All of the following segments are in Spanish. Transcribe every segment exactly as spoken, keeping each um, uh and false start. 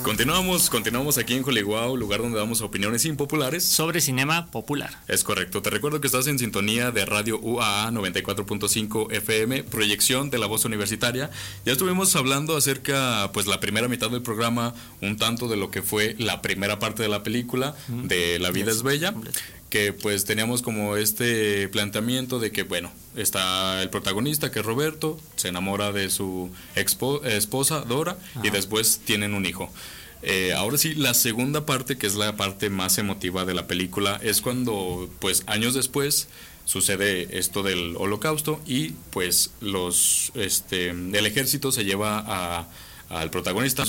Continuamos, continuamos aquí en Hollywood, lugar donde damos opiniones impopulares sobre cinema popular. Es correcto, te recuerdo que estás en sintonía de Radio U A A noventa y cuatro punto cinco F M, proyección de la voz universitaria. Ya estuvimos hablando acerca, pues la primera mitad del programa, un tanto de lo que fue la primera parte de la película, mm. de La vida yes. es bella, que pues teníamos como este planteamiento de que, bueno, está el protagonista, que es Roberto, se enamora de su expo- esposa, Dora, Ajá. y después tienen un hijo. Eh, ahora sí, la segunda parte, que es la parte más emotiva de la película, es cuando, pues, años después sucede esto del Holocausto y, pues, los, este, el ejército se lleva a, al protagonista.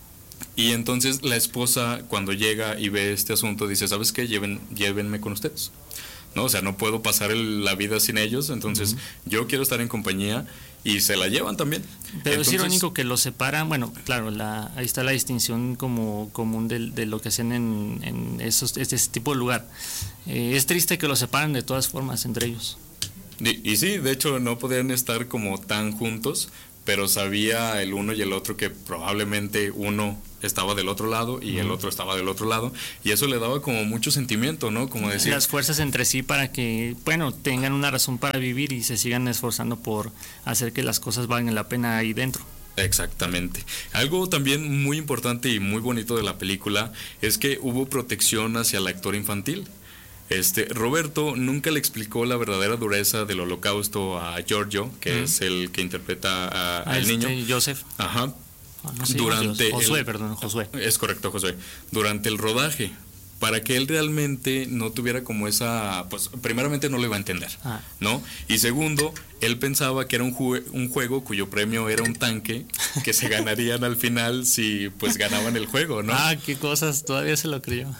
Y entonces la esposa, cuando llega y ve este asunto, dice, ¿sabes qué? Lleven, llévenme con ustedes, ¿no? O sea, no puedo pasar el, la vida sin ellos, entonces uh-huh. yo quiero estar en compañía, y se la llevan también. Pero entonces, es irónico que los separan, bueno, claro, la, ahí está la distinción como común de, de lo que hacen en, en esos, este tipo de lugar. Eh, es triste que los separan de todas formas entre ellos. Y, y sí, de hecho no podían estar como tan juntos, pero sabía el uno y el otro que probablemente uno estaba del otro lado y uh-huh. el otro estaba del otro lado, y eso le daba como mucho sentimiento, ¿no? Como decir, las fuerzas entre sí para que, bueno, tengan una razón para vivir y se sigan esforzando por hacer que las cosas valgan la pena ahí dentro. Exactamente. Algo también muy importante y muy bonito de la película es que hubo protección hacia el actor infantil. Este, Roberto nunca le explicó la verdadera dureza del Holocausto a Giorgio, que uh-huh. es el que interpreta a, a al este niño. Joseph. Ajá. Ah, no sé, Durante Josué, el, perdón, Josué. Es correcto, Josué. Durante el rodaje, para que él realmente no tuviera como esa, pues primeramente no lo iba a entender, ah. ¿no? Y segundo, él pensaba que era un, jue- un juego cuyo premio era un tanque que se ganarían al final si pues ganaban el juego, ¿no? Ah, qué cosas, todavía se lo creyó.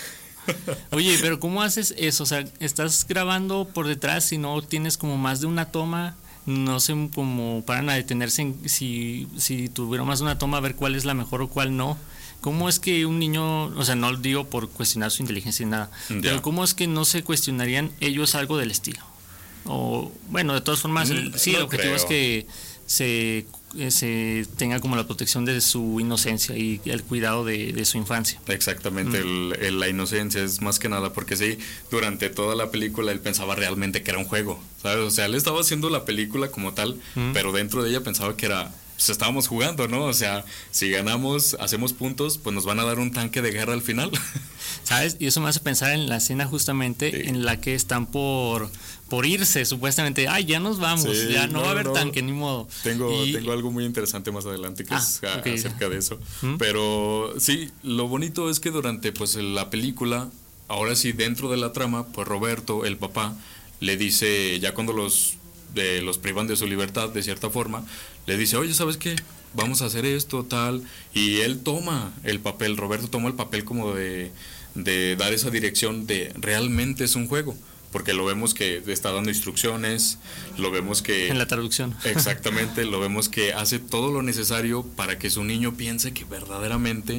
Oye, pero ¿cómo haces eso? O sea, estás grabando por detrás y no tienes como más de una toma, no sé cómo paran a detenerse en, si, si tuviera más de una toma a ver cuál es la mejor o cuál no. ¿Cómo es que un niño, o sea, no lo digo por cuestionar su inteligencia ni nada, yeah. pero cómo es que no se cuestionarían ellos algo del estilo? O, bueno, de todas formas, el, sí, no el objetivo creo. es que se, se tenga como la protección de su inocencia y el cuidado de, de su infancia. Exactamente, mm. el, el, la inocencia es más que nada, porque sí, durante toda la película él pensaba realmente que era un juego, ¿sabes? O sea, él estaba haciendo la película como tal, mm. pero dentro de ella pensaba que era... pues estábamos jugando, ¿no? O sea, si ganamos, hacemos puntos, pues nos van a dar un tanque de guerra al final. ¿Sabes? Y eso me hace pensar en la escena justamente sí. en la que están por, por irse, supuestamente. Ay, ya nos vamos, sí, ya no, no va a haber no. tanque, ni modo. Tengo, y... tengo algo muy interesante más adelante que ah, es a, okay. acerca de eso. ¿Mm? Pero sí, lo bonito es que durante pues la película, ahora sí, dentro de la trama, pues Roberto, el papá, le dice, ya cuando los... de los privan de su libertad de cierta forma, le dice, oye, ¿sabes qué? Vamos a hacer esto, tal, y él toma el papel, Roberto toma el papel como de, de dar esa dirección de realmente es un juego, porque lo vemos que está dando instrucciones, lo vemos que... en la traducción. Exactamente, lo vemos que hace todo lo necesario para que su niño piense que verdaderamente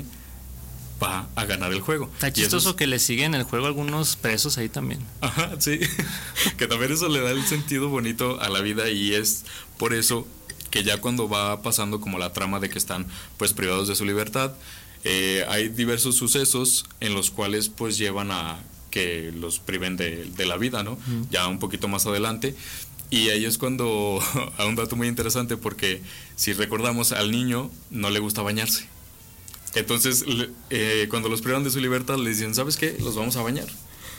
va a ganar el juego. Está chistoso es... que le siguen el juego algunos presos ahí también. Ajá, sí. Que también eso le da el sentido bonito a la vida, y es por eso que ya cuando va pasando como la trama de que están pues privados de su libertad, eh, hay diversos sucesos en los cuales pues llevan a que los priven de, de la vida, ¿no? Mm. Ya un poquito más adelante. Y ahí es cuando, a un dato muy interesante, porque si recordamos, al niño no le gusta bañarse. Entonces, eh, cuando los privan de su libertad, le dicen, ¿sabes qué? Los vamos a bañar.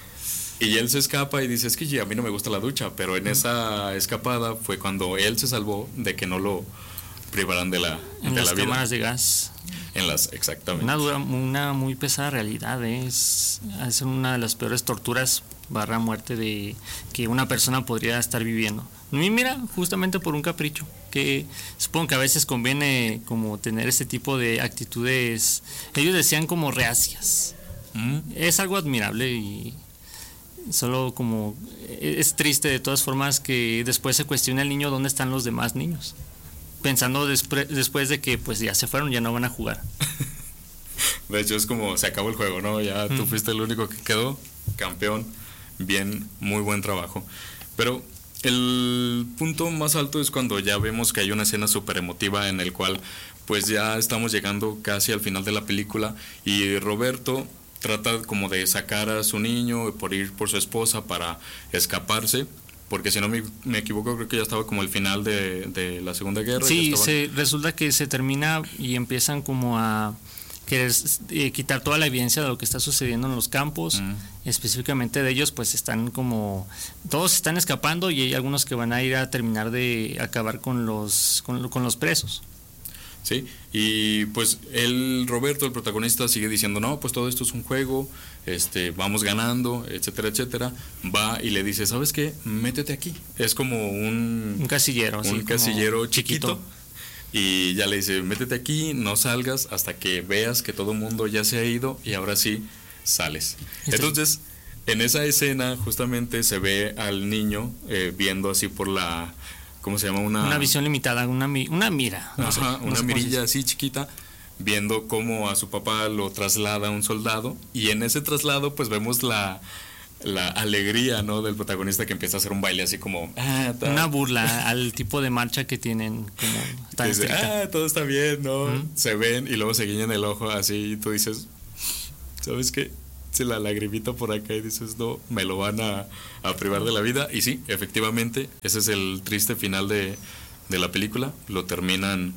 Y él se escapa y dice, es que a mí no me gusta la ducha, pero en esa escapada fue cuando él se salvó de que no lo privaran de la, en de las la vida. cámaras de gas. En las, exactamente. Una, dura, una muy pesada realidad, ¿eh? es, es una de las peores torturas barra muerte de que una persona podría estar viviendo. Y mira, justamente por un capricho, que supongo que a veces conviene como tener este tipo de actitudes, ellos decían como reacias. Mm. Es algo admirable y solo como es triste de todas formas que después se cuestione al niño dónde están los demás niños, pensando despre- después de que pues ya se fueron, ya no van a jugar. De hecho es como se acabó el juego, ¿no? Ya mm. tú fuiste el único que quedó campeón. Bien, muy buen trabajo. Pero el punto más alto es cuando ya vemos que hay una escena súper emotiva en el cual pues ya estamos llegando casi al final de la película y Roberto trata como de sacar a su niño por ir por su esposa para escaparse, porque si no me, me equivoco creo que ya estaba como el final de, de la Segunda Guerra. Sí, estaban... se, resulta que se termina y empiezan como a querer eh, quitar toda la evidencia de lo que está sucediendo en los campos, mm. específicamente de ellos, pues están como, todos están escapando y hay algunos que van a ir a terminar de acabar con los, con, con los presos. Sí, y pues el Roberto, el protagonista, sigue diciendo, no, pues todo esto es un juego, este, vamos ganando, etcétera, etcétera. Va y le dice, ¿sabes qué? Métete aquí. Es como un... Un casillero. Un casillero chiquito. chiquito. Y ya le dice, métete aquí, no salgas hasta que veas que todo el mundo ya se ha ido y ahora sí sales. Este... Entonces, en esa escena justamente se ve al niño eh, viendo así por la... ¿Cómo se llama? Una, una visión limitada, una, una mira. No Ajá, sé, no una sé mirilla así chiquita, viendo cómo a su papá lo traslada un soldado. Y en ese traslado pues vemos la, la alegría, ¿no?, del protagonista, que empieza a hacer un baile así como... Ah, una burla al tipo de marcha que tienen, como tan dice, estricta. Ah, todo está bien, ¿no? ¿Mm? Se ven y luego se guiñan el ojo así y tú dices, ¿sabes qué? La lagrimita por acá y dices, no, me lo van a, a privar de la vida. Y sí, efectivamente, ese es el triste final de, de la película. Lo terminan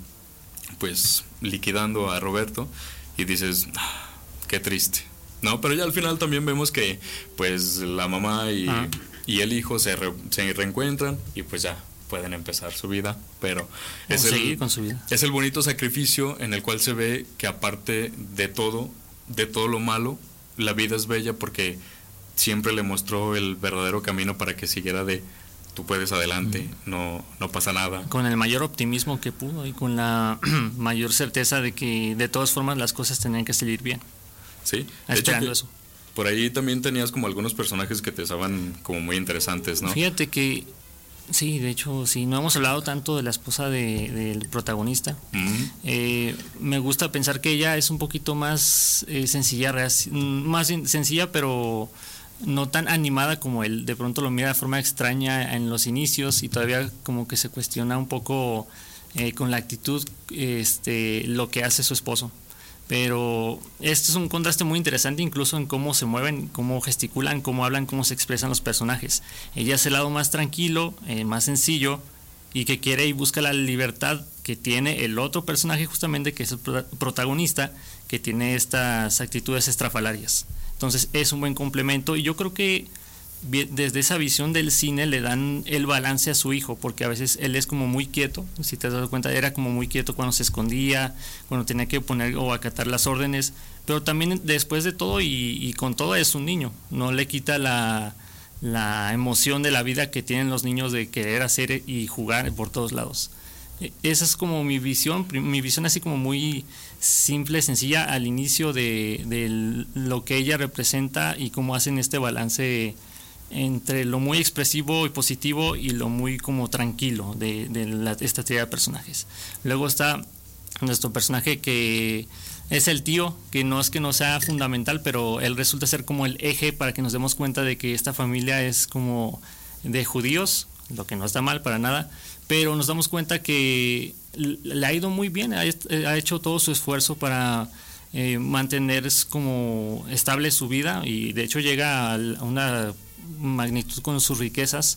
pues liquidando a Roberto y dices, ah, qué triste. No, pero ya al final también vemos que pues la mamá y, ah. y el hijo se, re, se reencuentran y pues ya pueden empezar su vida, pero es el, con su vida. es el bonito sacrificio en el cual se ve que aparte de todo, de todo lo malo, la vida es bella porque siempre le mostró el verdadero camino para que siguiera de tú puedes adelante, mm. no, no pasa nada. Con el mayor optimismo que pudo y con la mayor certeza de que de todas formas las cosas tenían que salir bien. Sí, de esperando hecho eso. Por ahí también tenías como algunos personajes que te estaban como muy interesantes, ¿no? Fíjate que sí, de hecho, sí, no hemos hablado tanto de la esposa de, del protagonista. Mm. Eh, me gusta pensar que ella es un poquito más eh, sencilla, más sencilla, pero no tan animada como él. De pronto lo mira de forma extraña en los inicios y todavía como que se cuestiona un poco eh, con la actitud este, lo que hace su esposo. Pero este es un contraste muy interesante incluso en cómo se mueven, cómo gesticulan, cómo hablan, cómo se expresan los personajes. Ella es el lado más tranquilo, eh, más sencillo y que quiere y busca la libertad que tiene el otro personaje justamente, que es el protagonista, que tiene estas actitudes estrafalarias. Entonces es un buen complemento y yo creo que desde esa visión del cine le dan el balance a su hijo, porque a veces él es como muy quieto, si te has dado cuenta, era como muy quieto cuando se escondía, cuando tenía que poner o acatar las órdenes, pero también después de todo y, y con todo es un niño, no le quita la, la emoción de la vida que tienen los niños de querer hacer y jugar por todos lados. Esa es como mi visión, mi visión así como muy simple, sencilla al inicio de, de lo que ella representa y cómo hacen este balance entre lo muy expresivo y positivo y lo muy como tranquilo de, de la, esta tríada de personajes. Luego está nuestro personaje que es el tío, que no es que no sea fundamental, pero él resulta ser como el eje para que nos demos cuenta de que esta familia es como de judíos, lo que no está mal para nada, pero nos damos cuenta que le ha ido muy bien, ha, ha hecho todo su esfuerzo para eh, mantener como estable su vida y de hecho llega a una magnitud con sus riquezas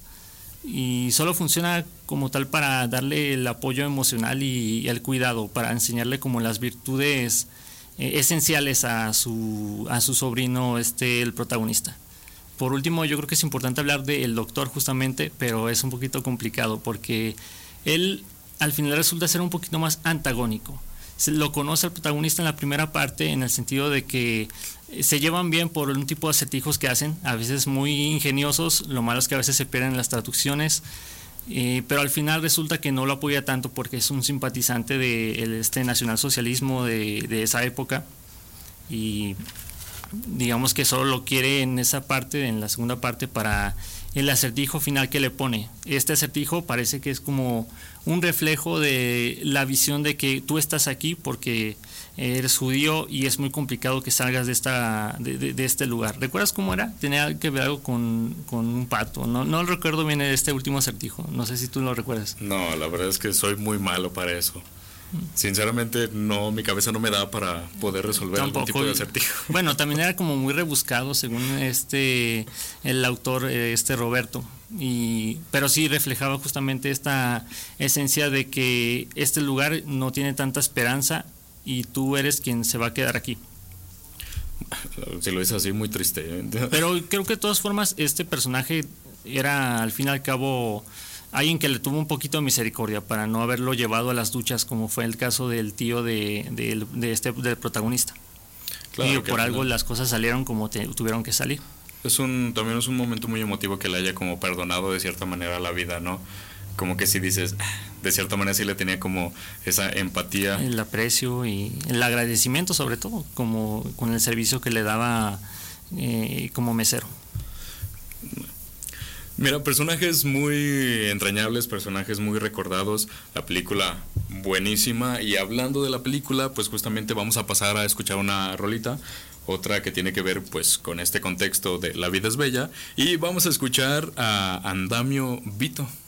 y solo funciona como tal para darle el apoyo emocional y, y el cuidado, para enseñarle como las virtudes eh, esenciales a su a su sobrino, este el protagonista. Por último, yo creo que es importante hablar del doctor justamente, pero es un poquito complicado porque él al final resulta ser un poquito más antagónico. Se lo conoce al protagonista en la primera parte en el sentido de que se llevan bien por un tipo de acertijos que hacen, a veces muy ingeniosos, lo malo es que a veces se pierden las traducciones, eh, pero al final resulta que no lo apoya tanto porque es un simpatizante de el, este nacionalsocialismo de, de esa época y digamos que solo lo quiere en esa parte, en la segunda parte, para el acertijo final que le pone. Este acertijo parece que es como un reflejo de la visión de que tú estás aquí porque eres judío y es muy complicado que salgas de esta de, de, de este lugar. ¿Recuerdas cómo era? Tenía que ver algo con, con un pato. No, no recuerdo bien este último acertijo. No sé si tú lo recuerdas. No, la verdad es que soy muy malo para eso. Sinceramente, no, mi cabeza no me da para poder resolver Tampoco. Algún tipo de acertijo. Bueno, también era como muy rebuscado según este el autor, este Roberto. Y, pero sí reflejaba justamente esta esencia de que este lugar no tiene tanta esperanza y tú eres quien se va a quedar aquí. Si lo dices así, muy triste. Pero creo que de todas formas este personaje era al fin y al cabo alguien que le tuvo un poquito de misericordia para no haberlo llevado a las duchas, como fue el caso del tío de, de, de este del protagonista. Claro, y por algo las cosas salieron como te, tuvieron que salir. Es un también es un momento muy emotivo que le haya como perdonado de cierta manera la vida, ¿no? Como que si dices, de cierta manera sí le tenía como esa empatía. El aprecio y el agradecimiento sobre todo, como con el servicio que le daba eh, como mesero. Mira, personajes muy entrañables, personajes muy recordados, la película buenísima. Y hablando de la película, pues justamente vamos a pasar a escuchar una rolita, otra que tiene que ver pues con este contexto de La vida es bella, y vamos a escuchar a Andamio Vito.